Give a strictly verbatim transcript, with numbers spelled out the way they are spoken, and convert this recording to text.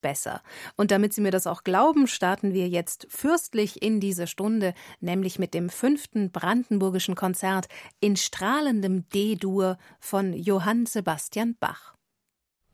besser. Und damit Sie mir das auch glauben, starten wir jetzt fürstlich in diese Stunde, nämlich mit dem fünften brandenburgischen Konzert in strahlendem D-Dur von Johann Sebastian Bach.